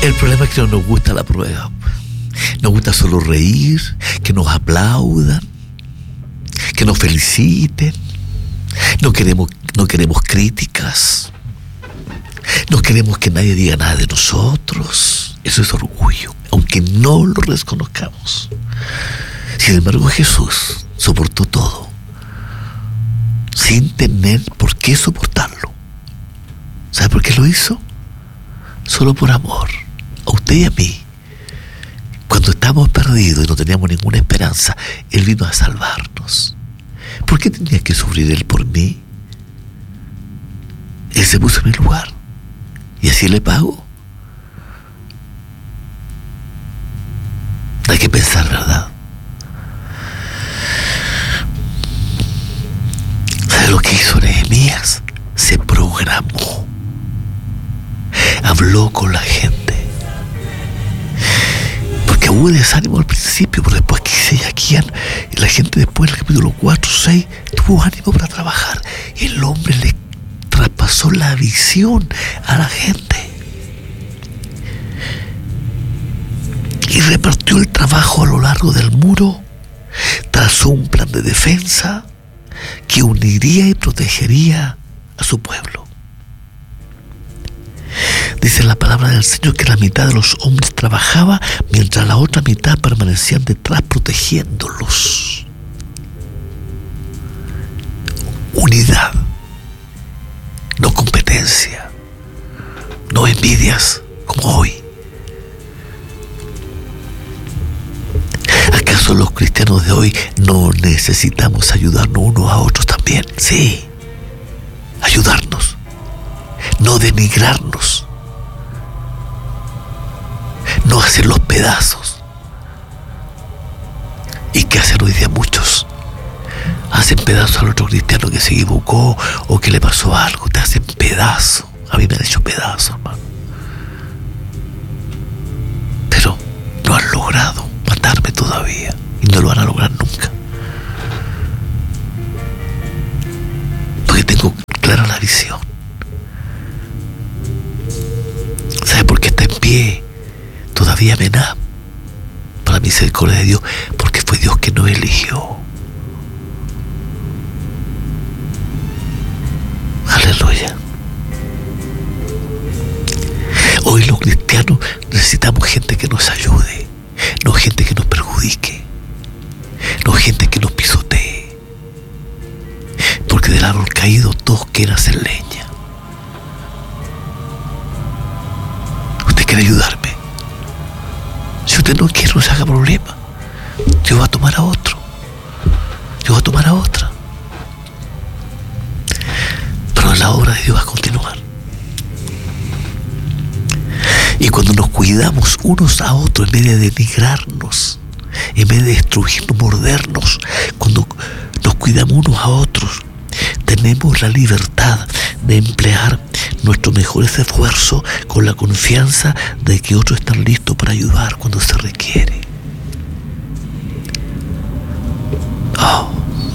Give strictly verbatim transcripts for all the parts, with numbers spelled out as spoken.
El problema es que no nos gusta la prueba. Nos gusta solo reír, que nos aplaudan, que nos feliciten. No queremos, no queremos críticas. No queremos que nadie diga nada de nosotros. Eso es orgullo, aunque no lo reconozcamos. Sin embargo, Jesús soportó todo sin tener por qué soportarlo. ¿Sabe por qué lo hizo? Solo por amor a usted y a mí. Cuando estábamos perdidos y no teníamos ninguna esperanza, Él vino a salvarnos. ¿Por qué tenía que sufrir Él por mí? Él se puso en mi lugar y así le pago. Hay que pensar, ¿verdad? ¿Sabe lo que hizo Nehemías? Se programó. Habló con la gente. Porque hubo desánimo al principio, pero después que se yaquían, la gente después, en el capítulo cuatro, seis, tuvo ánimo para trabajar. El hombre le traspasó la visión a la gente. Y repartió el trabajo a lo largo del muro. Trazó un plan de defensa que uniría y protegería a su pueblo. Dice la palabra del Señor que la mitad de los hombres trabajaba mientras la otra mitad permanecían detrás protegiéndolos. Unidad, no competencia, no envidias como hoy. ¿Acaso los cristianos de hoy no necesitamos ayudarnos unos a otros también? Sí, ayudarnos, no denigrarnos, no hacer los pedazos. ¿Y qué hacen hoy día muchos? Hacen pedazos al otro cristiano que se equivocó o que le pasó algo, te hacen pedazos. A mí me han hecho pedazos, hermano. Pero no han logrado matarme todavía y no lo van a lograr nunca, porque tengo clara la visión. ¿Sabe por qué está en pie todavía Mená? Para misericordia de Dios, porque fue Dios que nos eligió. Aleluya. Hoy los cristianos necesitamos gente que nos ayude, no gente que nos perjudique, no gente que nos pisotee, porque del árbol caído todos quieren hacer leña. ¿Usted quiere ayudarme? Si usted no quiere, no se haga problema. Dios va a tomar a otro, Dios va a tomar a otra, pero la obra de Dios va a continuar. Y cuando nos cuidamos unos a otros, en vez de denigrarnos, en vez de destruirnos, mordernos, cuando nos cuidamos unos a otros, tenemos la libertad de emplear nuestros mejores esfuerzos con la confianza de que otros están listos para ayudar cuando se requiere. Oh.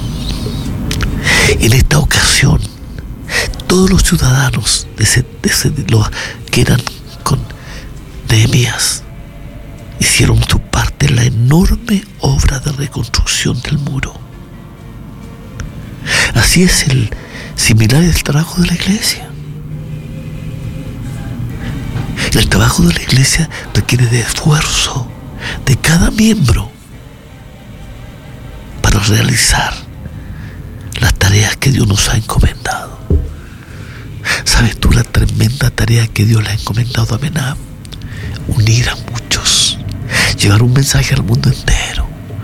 En esta ocasión, todos los ciudadanos de ese, de ese, los que eran con Nehemías hicieron su parte en la enorme obra de reconstrucción del muro. Así es el similar del trabajo de la iglesia. El trabajo de la iglesia requiere de esfuerzo de cada miembro para realizar las tareas que Dios nos ha encomendado. ¿Sabes tú la tremenda tarea que Dios le ha encomendado a Mená? Unir a muchos, llevar un mensaje al mundo entero,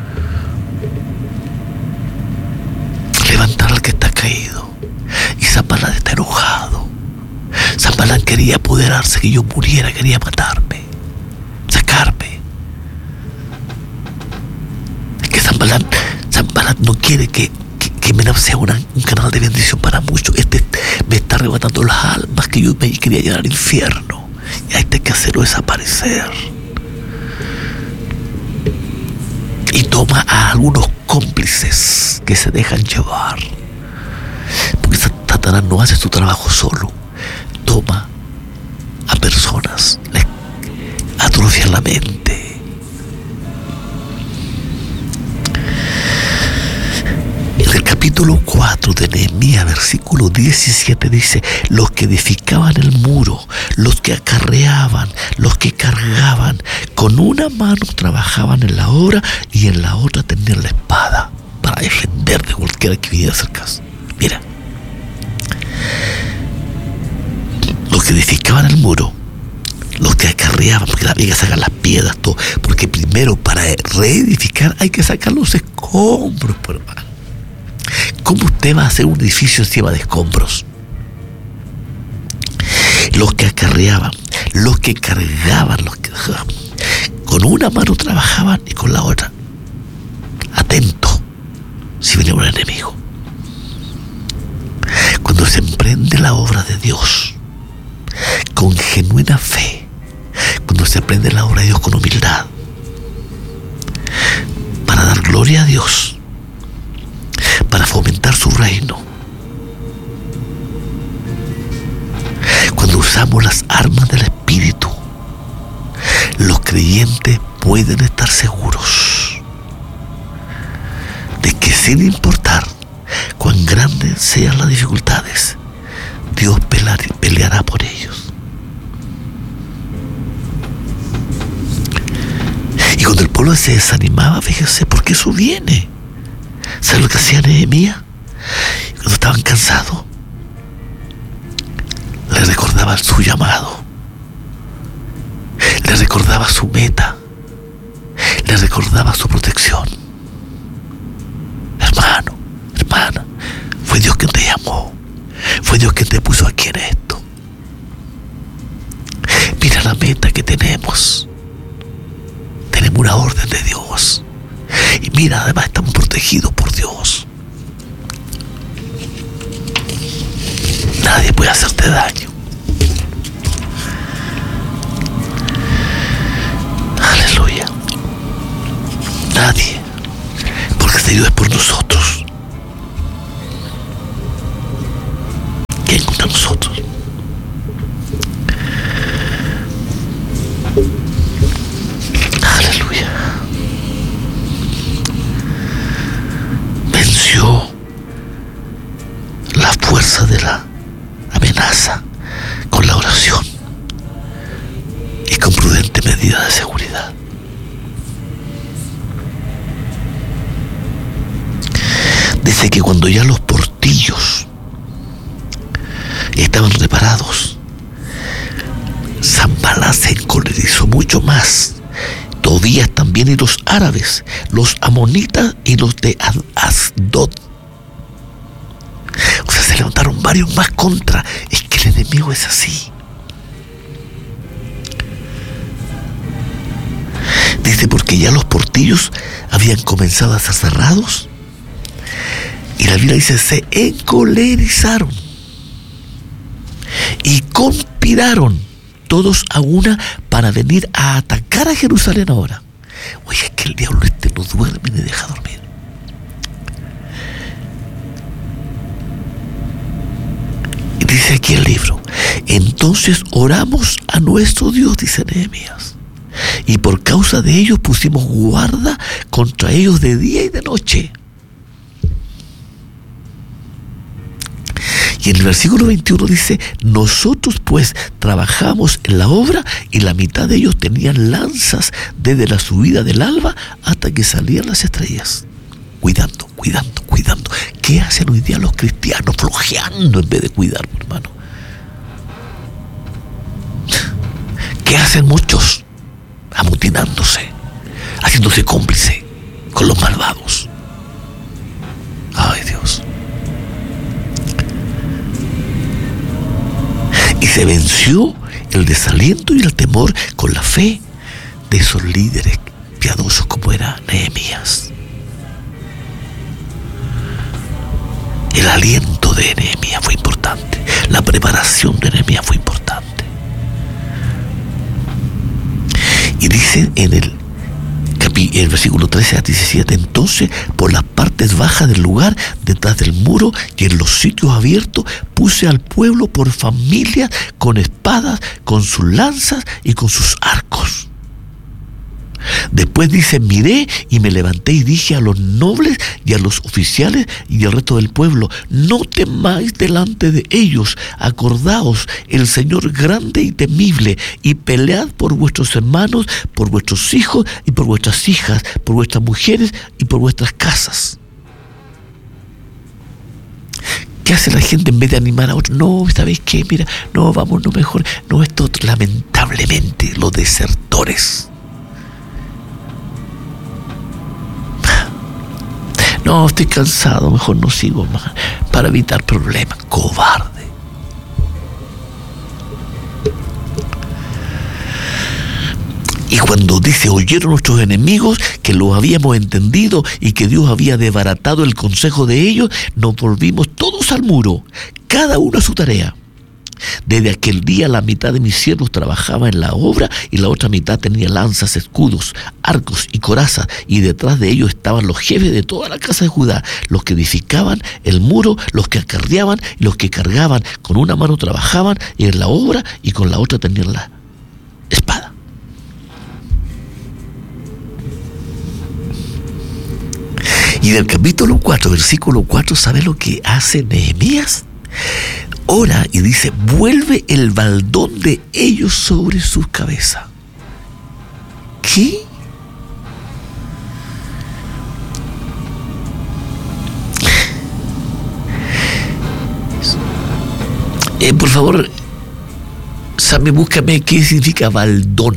levantar al que está caído. Y Sanballat está enojado. Sanballat quería apoderarse, que yo muriera, quería matarme, sacarme. Es que Sanballat, Sanballat no quiere que, que, que Mená sea una, un canal de bendición para muchos. Este me está arrebatando las almas que yo me quería llevar al infierno. Y hay que hacerlo desaparecer. Y toma a algunos cómplices que se dejan llevar, porque Satanás no hace su trabajo solo. Toma a personas, les, atrofian la mente. En el capítulo cuatro de Nehemías, versículo diecisiete dice: los que edificaban el muro, los que acarreaban, los que cargaban, con una mano trabajaban en la obra y en la otra tenían la espada para defender de cualquiera que viniera cerca. Mira, los que edificaban el muro, los que acarreaban, porque había que sacar las piedras, todo, porque primero para reedificar hay que sacar los escombros, por hermano. ¿Cómo usted va a hacer un edificio encima de escombros? Los que acarreaban, los que cargaban, los que con una mano trabajaban y con la otra atento si venía un enemigo. Cuando se emprende la obra de Dios con genuina fe, cuando se emprende la obra de Dios con humildad, para dar gloria a Dios, para fomentar su reino, cuando usamos las armas del Espíritu, los creyentes pueden estar seguros de que, sin importar cuán grandes sean las dificultades, Dios peleará por ellos. Y cuando el pueblo se desanimaba, fíjense, porque eso viene. ¿Sabe lo que hacía Nehemías? Cuando estaban cansados, les recordaba su llamado, les recordaba su meta, les recordaba su protección. Hermano, hermana, fue Dios quien te llamó, fue Dios quien te puso aquí en esto. Mira la meta que tenemos. Tenemos una orden de Dios. Y mira, además estamos protegidos por Dios. Nadie puede hacerte daño. Aleluya. Nadie. Porque este Dios es por nosotros. ¿Quién contra nosotros? Aleluya. Venció la fuerza de la amenaza con la oración y con prudente medida de seguridad. Dice que cuando ya los portillos estaban reparados, Sanballat se encolerizó mucho más. Tobías también, y los árabes, los amonitas y los de Asdod. O sea, se levantaron varios más contra. Es que el enemigo es así. Dice, porque ya los portillos habían comenzado a ser cerrados, y la Biblia dice, se encolerizaron y conspiraron todos a una para venir a atacar a Jerusalén ahora. Oye, es que el diablo este no duerme ni deja dormir. Y dice aquí el libro: entonces oramos a nuestro Dios, dice Nehemías, y por causa de ellos pusimos guarda contra ellos de día y de noche. Y en el versículo veintiuno dice: nosotros pues trabajamos en la obra, y la mitad de ellos tenían lanzas desde la subida del alba hasta que salían las estrellas. Cuidando, cuidando, cuidando. ¿Qué hacen hoy día los cristianos? Flojeando en vez de cuidar, hermano. ¿Qué hacen muchos? Amotinándose, haciéndose cómplice con los malvados. Ay, Dios. Y se venció el desaliento y el temor con la fe de esos líderes piadosos como era Nehemías. El aliento de Nehemías fue importante. La preparación de Nehemías fue importante. Y dice en el, capi, en el versículo trece a diecisiete: entonces por las partes bajas del lugar, detrás del muro y en los sitios abiertos, puse al pueblo por familias, con espadas, con sus lanzas y con sus arcos. Después dice, miré y me levanté y dije a los nobles y a los oficiales y al resto del pueblo, no temáis delante de ellos, acordaos el Señor grande y temible, y pelead por vuestros hermanos, por vuestros hijos y por vuestras hijas, por vuestras mujeres y por vuestras casas. ¿Qué hace la gente en vez de animar a otros? No, ¿sabéis qué? Mira, no, vamos, no mejor. No, esto lamentablemente, los desertores. No, estoy cansado, mejor no sigo más, para evitar problemas. Cobarde. Y cuando dice, oyeron nuestros enemigos que lo habíamos entendido y que Dios había desbaratado el consejo de ellos, nos volvimos todos al muro, cada uno a su tarea. Desde aquel día la mitad de mis siervos trabajaba en la obra y la otra mitad tenía lanzas, escudos, arcos y corazas, y detrás de ellos estaban los jefes de toda la casa de Judá, los que edificaban el muro, los que acarreaban y los que cargaban. Con una mano trabajaban en la obra y con la otra tenían la espada. Y del capítulo cuatro, versículo cuatro, ¿sabe lo que hace Nehemías? Ora y dice, vuelve el baldón de ellos sobre sus cabezas. ¿Qué? Eh, por favor, Sammy, búscame qué significa baldón.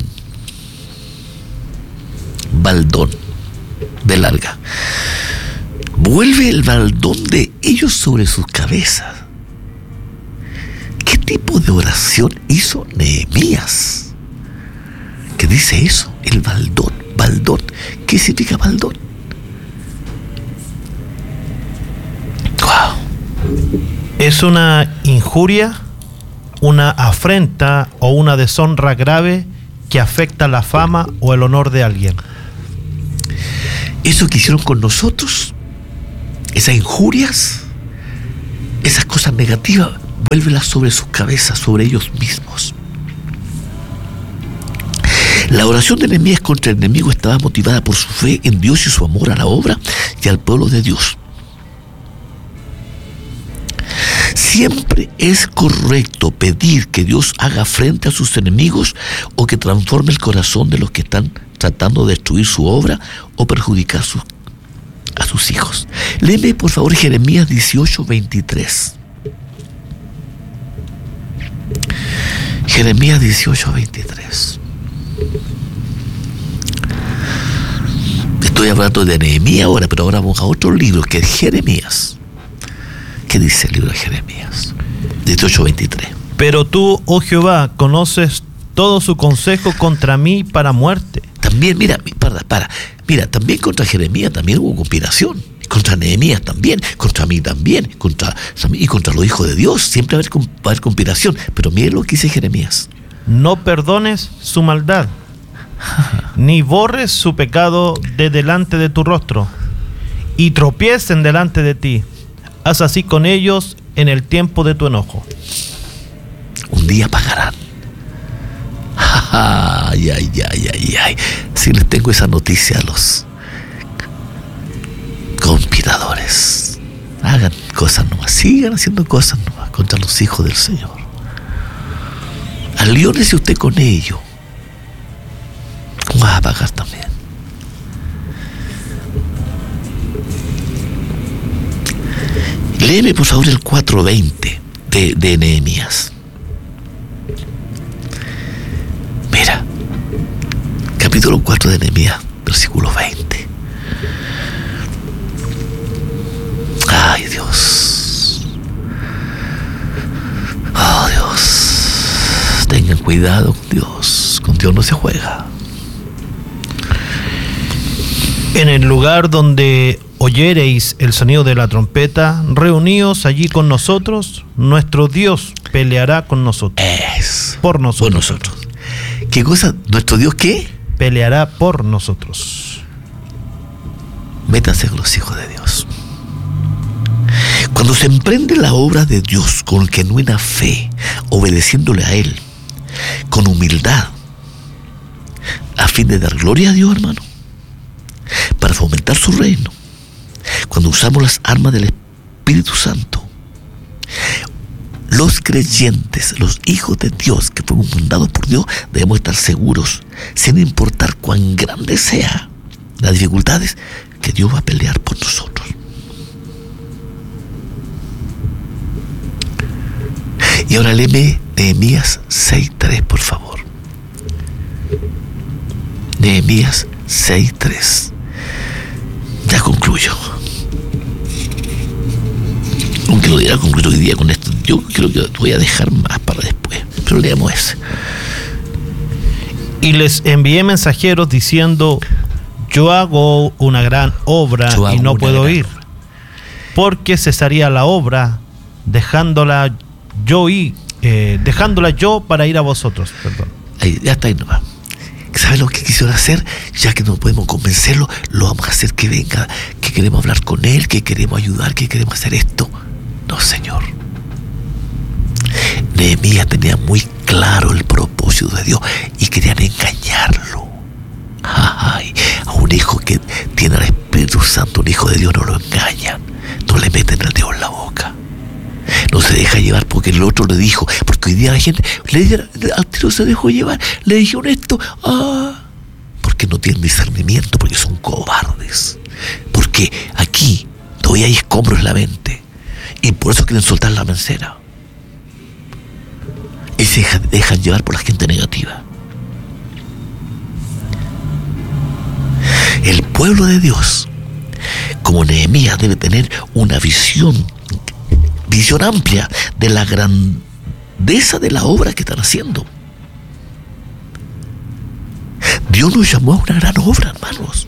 Baldón, de larga. Vuelve el baldón de ellos sobre sus cabezas. ¿Qué tipo de oración hizo Nehemías? ¿Qué dice eso? El baldón, baldón. ¿Qué significa baldón? Wow. Es una injuria, una afrenta o una deshonra grave que afecta la fama o el honor de alguien. Eso que hicieron con nosotros, esas injurias, esas cosas negativas, vuélvelas sobre sus cabezas, sobre ellos mismos. La oración de Nehemías contra el enemigo estaba motivada por su fe en Dios y su amor a la obra y al pueblo de Dios. Siempre es correcto pedir que Dios haga frente a sus enemigos o que transforme el corazón de los que están tratando de destruir su obra o perjudicar su, a sus hijos. Léeme por favor Jeremías dieciocho, veintitrés. Jeremías dieciocho, veintitrés. Estoy hablando de Nehemías ahora, pero ahora vamos a otro libro que es Jeremías. ¿Qué dice el libro de Jeremías? dieciocho, veintitrés. Pero tú, oh Jehová, conoces todo su consejo contra mí para muerte. También, mira, para, para, mira, también contra Jeremías también hubo conspiración. Contra Nehemías también, contra mí también, contra, y contra los hijos de Dios. Siempre va a haber, va a haber conspiración. Pero mire lo que dice Jeremías. No perdones su maldad, ni borres su pecado de delante de tu rostro, y tropiecen delante de ti. Haz así con ellos en el tiempo de tu enojo. Un día pagarán. Ay, ay, ay, ay, ay. Si les tengo esa noticia a los conspiradores. Hagan cosas nuevas, sigan haciendo cosas nuevas contra los hijos del Señor. Aliónese usted con ellos. Va a pagar también. Léeme por favor el cuatro veinte de, de Nehemías. Mira, capítulo cuatro de Nehemías, versículo veinte. Ay, Dios. Oh, Dios. Tengan cuidado con Dios. Con Dios no se juega. En el lugar donde oyereis el sonido de la trompeta, reuníos allí con nosotros, nuestro Dios peleará con nosotros. Es. Por nosotros. Por nosotros. ¿Qué cosa? ¿Nuestro Dios qué? Peleará por nosotros. Métanse con los hijos de Dios. Cuando se emprende la obra de Dios con genuina fe, obedeciéndole a Él, con humildad, a fin de dar gloria a Dios, hermano, fomentar su reino, cuando usamos las armas del Espíritu Santo, los creyentes, los hijos de Dios que fuimos mandados por Dios, debemos estar seguros, sin importar cuán grande sea las dificultades, que Dios va a pelear por nosotros. Y ahora léeme Nehemías seis tres, por favor. Nehemías seis tres. Ya concluyo. Aunque lo diera concluir hoy día con esto, yo creo que voy a dejar más para después. Pero leamos ese. Y les envié mensajeros diciendo: yo hago una gran obra y no puedo ir, obra. Porque cesaría la obra, dejándola yo y eh, dejándola yo para ir a vosotros. Perdón. Ahí, ya está ahí nomás. ¿Saben lo que quisieron hacer? Ya que no podemos convencerlo, lo vamos a hacer que venga, que queremos hablar con él, que queremos ayudar, que queremos hacer esto. No, Señor. Nehemías tenía muy claro el propósito de Dios y querían engañarlo. Ay, a un hijo que tiene al Espíritu Santo, un hijo de Dios, no lo engañan, no le meten el dedo en la boca, no se deja llevar porque el otro le dijo, porque hoy día la gente le, al tiro se dejó llevar, le dijeron esto, ah, porque no tienen discernimiento, porque son cobardes, porque aquí todavía hay escombros en la mente y por eso quieren soltar la mancera y se dejan, dejan llevar por la gente negativa. El pueblo de Dios, como Nehemías, debe tener una visión, visión amplia de la grandeza de la obra que están haciendo. Dios nos llamó a una gran obra, hermanos.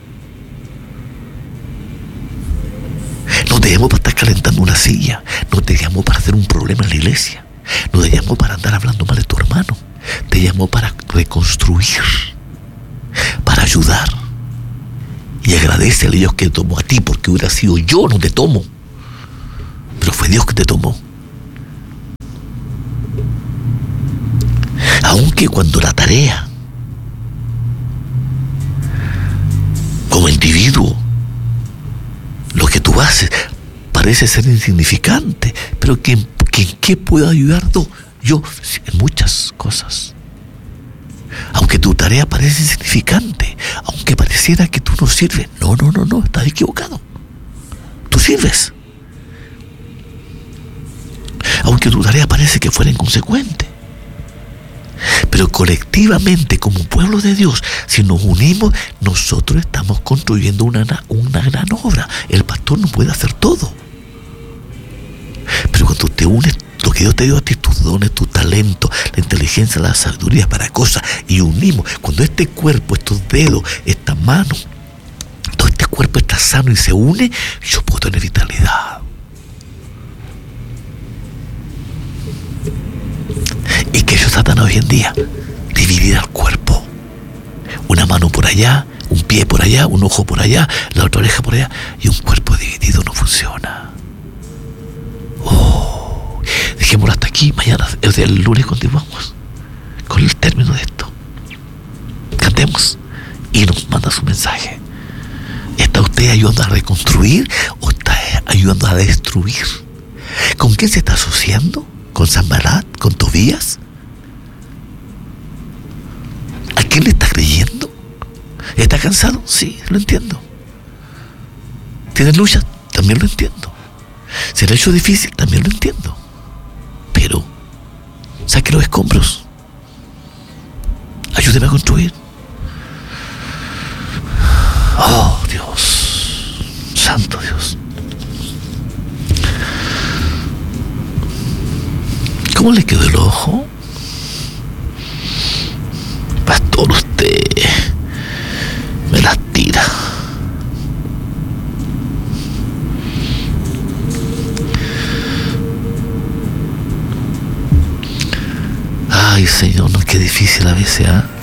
No te llamó para estar calentando una silla, no te llamó para hacer un problema en la iglesia, no te llamó para andar hablando mal de tu hermano, te llamó para reconstruir, para ayudar. Y agradece a Dios que te tomó a ti, porque hubiera sido yo, no te tomo. Pero fue Dios que te tomó. Aunque cuando la tarea, como individuo, lo que tú haces parece ser insignificante, pero que, que ¿en qué puedo ayudar yo? En muchas cosas. Aunque tu tarea parece insignificante, aunque pareciera que tú no sirves, no, no, no, no, estás equivocado. Tú sirves. Aunque tu tarea parece que fuera inconsecuente. Pero colectivamente, como pueblo de Dios, si nos unimos, nosotros estamos construyendo una, una gran obra. El pastor no puede hacer todo. Pero cuando te unes, lo que Dios te dio a ti, tus dones, tu talento, la inteligencia, la sabiduría para cosas, y unimos, cuando este cuerpo, estos dedos, esta mano, todo este cuerpo está sano y se une, yo puedo tener vitalidad. Y que ellos tratan hoy en día, dividir al cuerpo. Una mano por allá, un pie por allá, un ojo por allá, la otra oreja por allá, y un cuerpo dividido no funciona. Oh, dejémoslo hasta aquí. Mañana, el, el lunes continuamos con el término de esto. Cantemos y nos manda su mensaje. ¿Está usted ayudando a reconstruir o está ayudando a destruir? ¿Con quién se está asociando? ¿Con Sanbalat? ¿Con Tobías? ¿A quién le está creyendo? ¿Está cansado? Sí, lo entiendo. ¿Tiene lucha? También lo entiendo. ¿Se le ha hecho difícil? También lo entiendo. Pero saque los escombros. Ayúdeme a construir. Oh, Dios. Santo Dios. ¿Cómo le quedó el ojo? Pastor, usted me las tira. Ay, Señor, no, qué difícil a veces, ¿ah? ¿eh?